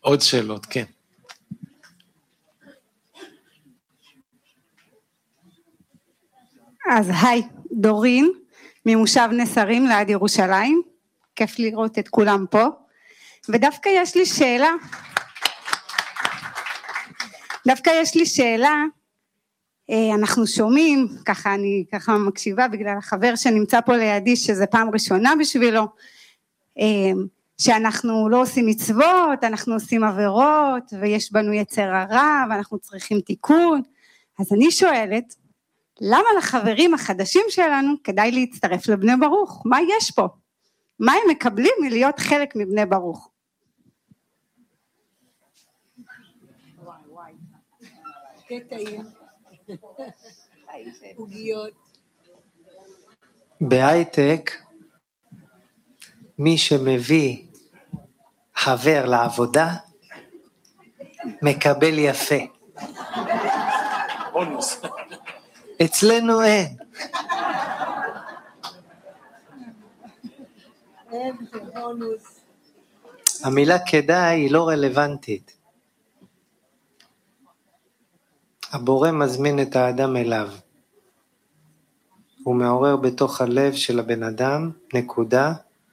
עוד שאלות, כן. אז היי, דורין, ממושב נסרים ליד ירושלים, כיף לראות את כולם פה, ודווקא יש לי שאלה, אנחנו שומעים, אני מקשיבה בגלל החבר שנמצא פה לידי, שזה פעם ראשונה בשבילו, שאנחנו לא עושים מצוות, אנחנו עושים עבירות, ויש בנו יצר הרע, ואנחנו צריכים תיקון, אז אני שואלת, למה לחברים החדשים שלנו כדאי להצטרף לבני ברוך? מה יש פה? מה הם מקבלים מלהיות חלק מבני ברוך? קטעים, עוגיות. בהייטק, מי שמביא חבר לעבודה, מקבל יפה. בונוס. אצלנו אין. אין, זה בונוס. המילה כדאי היא לא רלוונטית. הבורא מזמין את האדם אליו. הוא מעורר בתוך הלב של הבן אדם נקודה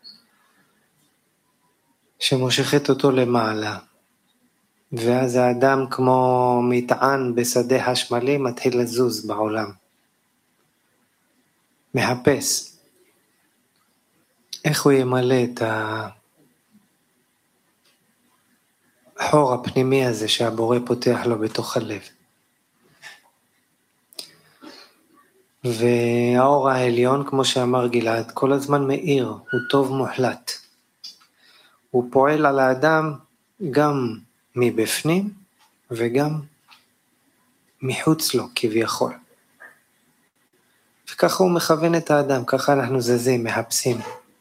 שמושכת אותו למעלה. ואז האדם כמו מטען בשדה חשמלי מתחיל לזוז בעולם. מחפש. איך הוא ימלא את החור הפנימי הזה שהבורא פותח לו בתוך הלב. והאור העליון, כמו שאמר גלעד, כל הזמן מאיר, הוא טוב מוחלט. הוא פועל על האדם גם מבפנים וגם מחוץ לו כביכול. וככה הוא מכוון את האדם, ככה אנחנו זזים, מחפשים.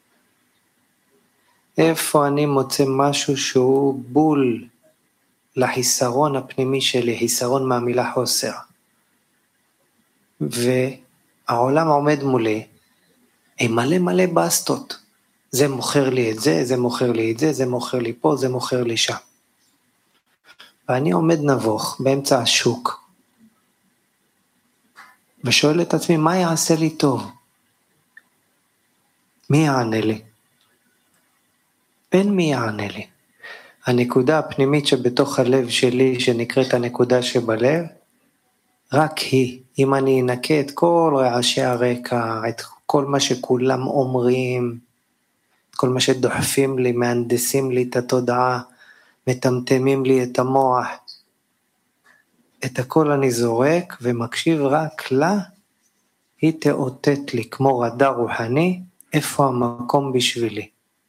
איפה אני מוצא משהו שהוא בול לחיסרון הפנימי שלי, חיסרון מהמילה חוסר. והעולם עומד מולי, עם מלא בסטות. זה מוכר לי את זה, זה מוכר לי את זה, זה מוכר לי פה, זה מוכר לי שם. ואני עומד נבוך באמצע השוק, ושואל את עצמי, מה יעשה לי טוב? מי יענה לי? אין מי יענה לי. הנקודה הפנימית שבתוך הלב שלי, שנקראת הנקודה שבלב, רק היא. אם אני אנקה את כל רעשי הרקע, את כל מה שכולם אומרים, את כל מה שדוחפים לי, מהנדסים לי את התודעה, מטמטמים לי את המוח, את הכל אני זורק ומקשיב רק לה, היא תאותת לי כמו רדאר רוחני, איפה המקום בשבילי.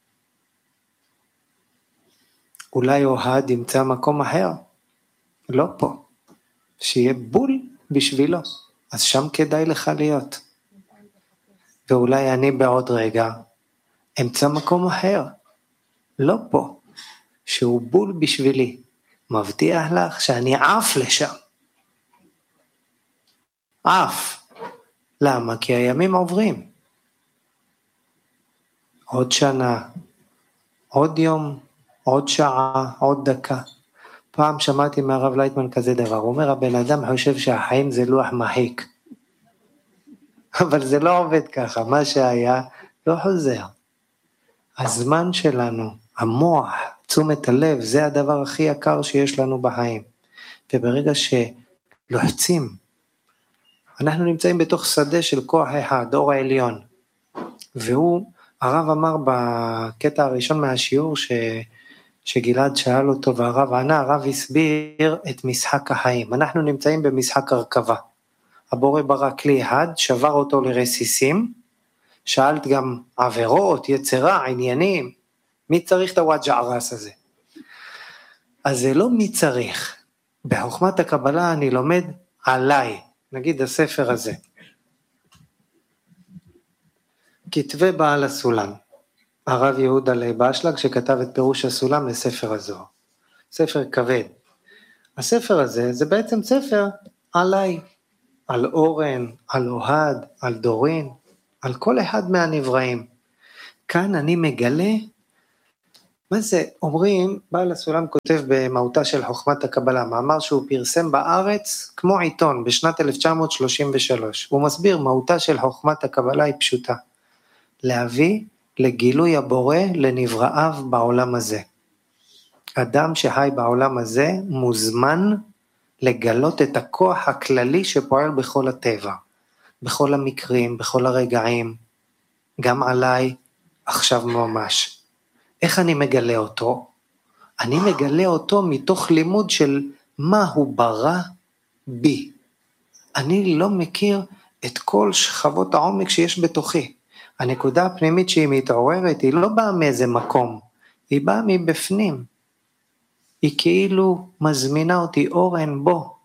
אולי אוהד ימצא מקום אחר, לא פה, שיהיה בול בשבילו, אז שם כדאי לך להיות. ואולי אני בעוד רגע אמצא מקום אחר, לא פה, שהוא בול בשבילי, מבטיח לך שאני עף לשם. עף. למה? כי הימים עוברים. עוד שנה, עוד יום, עוד שעה, עוד דקה. פעם שמעתי מהרב לייטמן כזה דבר, הוא אומר, הבן אדם חושב שהחיים זה לוח מחיק. אבל זה לא עובד ככה, מה שהיה לא חוזר. הזמן שלנו, המוח, תשומת הלב, זה הדבר הכי יקר שיש לנו בחיים. וברגע שלוחצים, אנחנו נמצאים בתוך שדה של כוח אחד, אור העליון. והוא, הרב אמר בקטע הראשון מהשיעור שגלעד שאל אותו והרב ענה, הרב הסביר את משחק החיים. אנחנו נמצאים במשחק הרכבה. הבורא ברא כלי אחד, שבר אותו לרסיסים, שאלת גם עבירות, יצרה, עניינים, מי צריך את הוואג'ע הרס הזה? אז זה לא מי צריך. בחוכמת הקבלה אני לומד עליי, נגיד הספר הזה. כתבי בעל הסולם. הרב יהודה לייב אשלג שכתב את פירוש הסולם לספר הזוהר. ספר כבד. הספר הזה זה בעצם ספר עליי. על אורן, על אוהד, על דורין, על כל אחד מהנבראים. כאן אני מגלה מה זה? אומרים, בעל הסולם כותב במהותה של חוכמת הקבלה, מאמר שהוא פרסם בארץ כמו עיתון בשנת 1933. הוא מסביר, מהותה של חוכמת הקבלה היא פשוטה. להביא לגילוי הבורא לנבראיו בעולם הזה. אדם שחי בעולם הזה מוזמן לגלות את הכוח הכללי שפועל בכל הטבע, בכל המקרים, בכל הרגעים, גם עליי, עכשיו ממש. איך אני מגלה אותו? אני מגלה אותו מתוך לימוד של מה הוא ברא בי. אני לא מכיר את כל שכבות העומק שיש בתוכי. הנקודה הפנימית שהיא מתעוררת, היא לא באה מאיזה מקום, היא באה מבפנים. היא כאילו מזמינה אותי, אורן,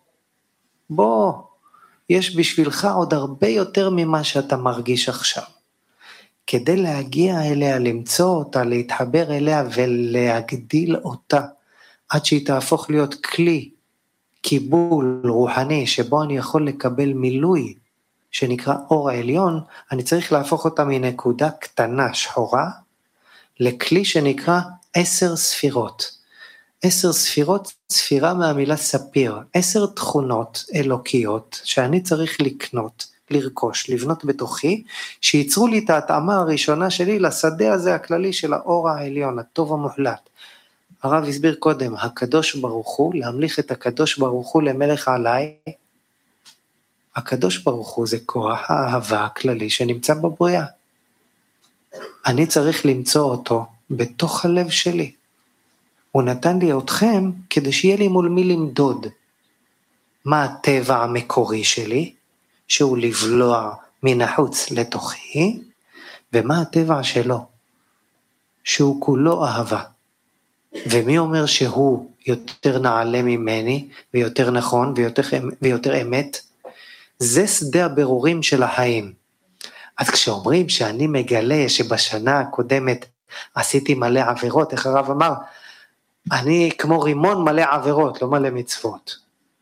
בוא, יש בשבילך עוד הרבה יותר ממה שאתה מרגיש עכשיו. כדי להגיע אליה, למצוא אותה, להתחבר אליה ולהגדיל אותה, עד שהיא תהפוך להיות כלי, קיבול רוחני, שבו אני יכול לקבל מילוי, שנקרא אור העליון, אני צריך להפוך אותה מנקודה קטנה, שחורה, לכלי שנקרא 10 ספירות. 10 ספירות, ספירה מהמילה ספיר, 10 תכונות אלוקיות, שאני צריך לקנות, לרכוש, לבנות בתוכי, שיצרו לי את ההתאמה הראשונה שלי, לשדה הזה הכללי של האור העליון, הטוב המוחלט. הרב הסביר קודם, הקדוש ברוך הוא, להמליך את הקדוש ברוך הוא למלך עליי, הקדוש ברוך הוא זה כוח האהבה הכללי שנמצא בבריאה. אני צריך למצוא אותו בתוך הלב שלי. הוא נתן לי אתכם כדי שיהיה לי מול מי למדוד. מה הטבע המקורי שלי, שהוא לבלוע מן החוץ לתוכי, ומה הטבע שלו, שהוא כולו אהבה. ומי אומר שהוא יותר נעלה ממני, ויותר נכון, ויותר אמת? זה שדה הבירורים של החיים. אז כשאומרים שאני מגלה שבשנה הקודמת עשיתי מלא עבירות, איך הרב אמר, אני כמו רימון מלא עבירות, לא מלא מצוות.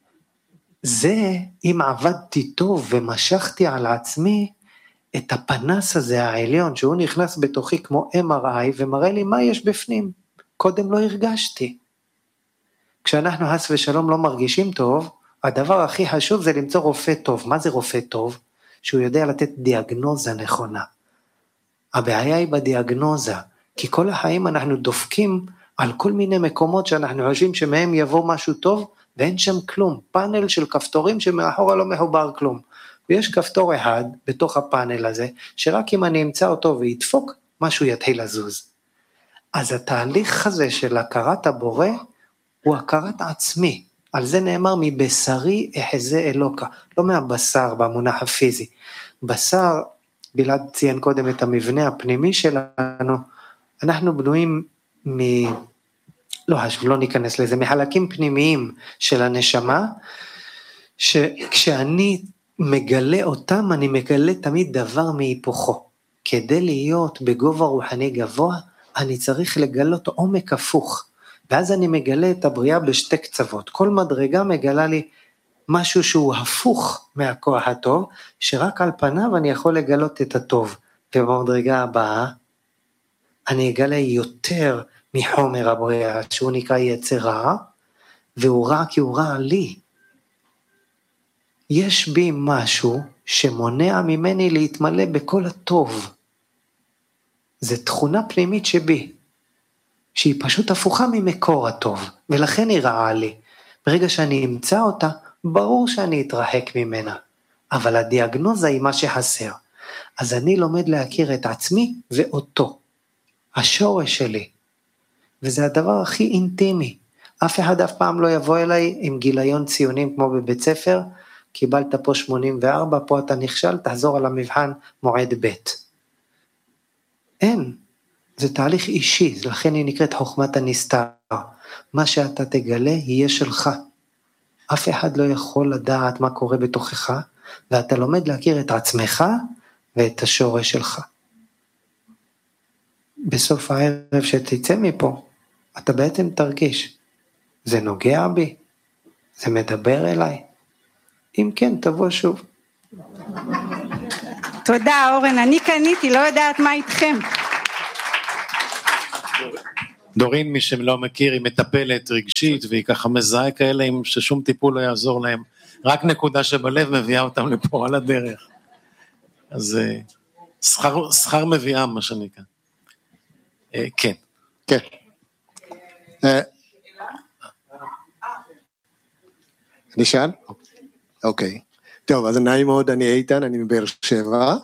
זה אם עבדתי טוב ומשכתי על עצמי את הפנס הזה העליון, שהוא נכנס בתוכי כמו MRI ומראה לי מה יש בפנים. קודם לא הרגשתי. כשאנחנו חס ושלום לא מרגישים טוב, הדבר הכי חשוב זה למצוא רופא טוב. מה זה רופא טוב? שהוא יודע לתת דיאגנוזה נכונה. הבעיה היא בדיאגנוזה, כי כל החיים אנחנו דופקים על כל מיני מקומות שאנחנו חושבים שמהם יבוא משהו טוב, ואין שם כלום, פאנל של כפתורים שמאחורה לא מחובר כלום. ויש כפתור אחד בתוך הפאנל הזה, שרק אם אני אמצא אותו וידפוק, משהו יתחיל לזוז. אז התהליך הזה של הכרת הבורא, הוא הכרת עצמי. על זה נאמר מבשרי אחזה אלוקה, לא מהבשר במונח הפיזי. בשר, בלעד ציין קודם את המבנה הפנימי שלנו, אנחנו בנויים לא ניכנס לזה, מחלקים פנימיים של הנשמה, שכשאני מגלה אותם, אני מגלה תמיד דבר מהיפוכו. כדי להיות בגובה רוחני גבוה, אני צריך לגלות עומק הפוך, ואז אני מגלה את הבריאה בשתי קצוות. כל מדרגה מגלה לי משהו שהוא הפוך מהכוח הטוב, שרק על פניו אני יכול לגלות את הטוב. ובמדרגה הבאה, אני אגלה יותר מחומר הבריאה, שהוא נקרא יצר רע, והוא רע כי הוא רע לי. יש בי משהו שמונע ממני להתמלא בכל הטוב. זה תכונה פנימית שבי, שהיא פשוט הפוכה ממקור הטוב, ולכן היא רעה לי. ברגע שאני אמצא אותה, ברור שאני אתרחק ממנה, אבל הדיאגנוזה היא מה שחסר. אז אני לומד להכיר את עצמי ואותו, השורש שלי, וזה הדבר הכי אינטימי. אף אחד אף פעם לא יבוא אליי עם גיליון ציונים כמו בבית ספר, קיבלת פה 84, פה אתה נכשל, תחזור על המבחן מועד ב'. אין, זה תהליך אישי, לכן היא נקראת חוכמת הנסתר. מה שאתה תגלה יהיה שלך. אף אחד לא יכול לדעת מה קורה בתוכך, ואתה לומד להכיר את עצמך ואת השורש שלך. בסוף הערב שתצא מפה, אתה בעצם תרגיש, זה נוגע בי, זה מדבר אליי, אם כן תבוא שוב. תודה אורן, אני קניתי, לא יודעת מה איתכם. דורין, מי שלא מכיר, היא מטפלת רגשית, והיא ככה מזהה כאלה ששום טיפול לא יעזור להם, רק נקודה שבלב מביאה אותם לפה על הדרך. אז שכר מביאה, מה שנקרא. כן. כן. נשאל? אוקיי. טוב, אז נעים מאוד, אני איתן, אני מבאר שבע.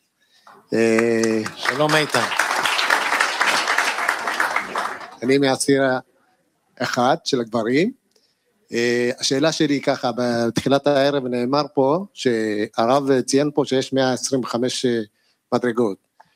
שלום איתן. אני מהציר אחד של הגברים. השאלה שלי היא ככה, בתחילת הערב נאמר פה, שהרב ציין פה שיש 125 מדרגות.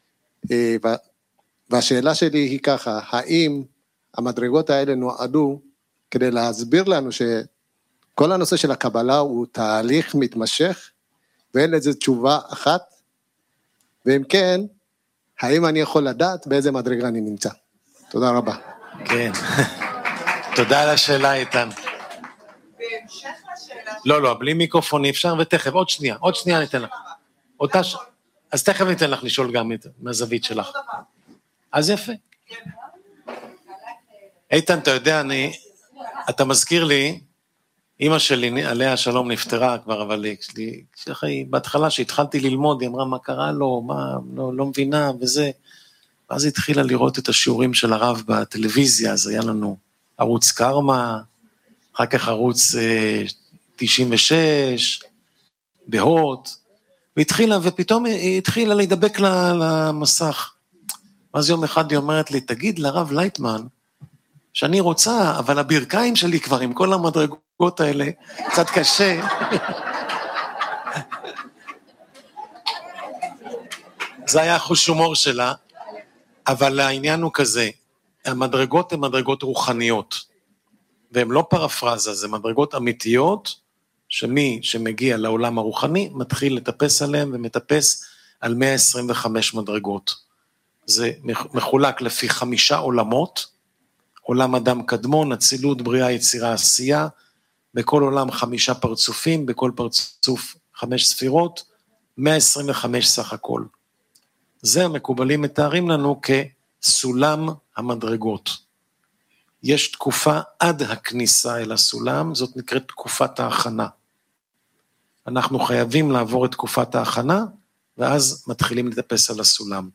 והשאלה שלי היא ככה, האם המדרגות האלה נועדו כדי להסביר לנו שכל הנושא של הקבלה הוא תהליך מתמשך, ואין לזה תשובה אחת, ואם כן, האם אני יכול לדעת באיזה מדרגה אני נמצא? תודה רבה. כן, תודה על השאלה איתן. בהמשך לשאלה... לא, בלי מיקרופון אי אפשר, ותכף, עוד שנייה ניתן לך. אז תכף ניתן לך לשאול גם מהזווית שלך. אז יפה. איתן, אתה יודע, אתה מזכיר לי, אמא שלי, עליה השלום נפטרה כבר, אבל בהתחלה שהתחלתי ללמוד, היא אמרה מה קרה לו, מה, לא מבינה וזה, ואז התחילה לראות את השיעורים של הרב בטלוויזיה, אז היה לנו ערוץ קרמה, אחר כך ערוץ 96, בהוט, ופתאום היא התחילה להידבק למסך. אז יום אחד היא אומרת לי, תגיד לרב לייטמן, שאני רוצה, אבל הברכיים שלי כבר עם כל המדרגות האלה, קצת קשה. זה היה חוש הומור שלה, אבל העניין הוא כזה, המדרגות הן מדרגות רוחניות, והן לא פרפרזה, זה מדרגות אמיתיות, שמי שמגיע לעולם הרוחני, מתחיל לטפס עליהם, ומטפס על 125 מדרגות. זה מחולק לפי 5 עולמות, עולם אדם קדמון, אצילות, בריאה, יצירה, עשייה, בכל עולם 5 פרצופים, בכל פרצוף 5 ספירות, 125 סך הכל. זה המקובלים מתארים לנו כסולם המדרגות. יש תקופה עד הכניסה אל הסולם, זאת נקראת תקופת ההכנה. אנחנו חייבים לעבור את תקופת ההכנה, ואז מתחילים לטפס על הסולם.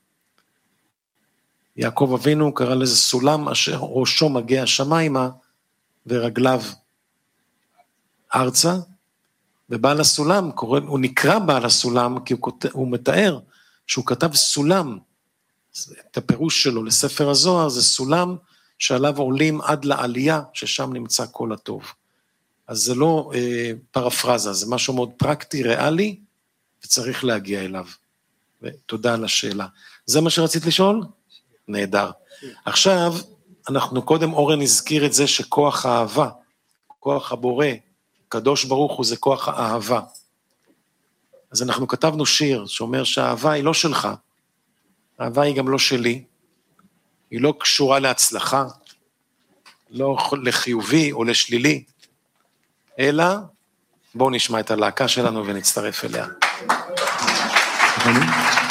יעקב אבינו קרא לזה סולם אשר ראשו מגיע השמיימה, ורגליו ארצה, ובעל הסולם, הוא נקרא בעל הסולם, כי הוא מתאר שהוא כתב סולם, את הפירוש שלו לספר הזוהר, זה סולם שעליו עולים עד לעלייה, ששם נמצא כל הטוב. אז זה לא פרפרזה, זה משהו מאוד פרקטי, ריאלי, וצריך להגיע אליו. ותודה על השאלה. זה מה שרצית לשאול? נהדר. עכשיו, אנחנו קודם אורן הזכיר את זה שכוח האהבה, כוח הבורא, קדוש ברוך הוא זה כוח האהבה. אז אנחנו כתבנו שיר שאומר שהאהבה היא לא שלך, האהבה היא גם לא שלי, היא לא קשורה להצלחה, לא לחיובי או לשלילי, אלא בואו נשמע את הלהקה שלנו ונצטרף אליה.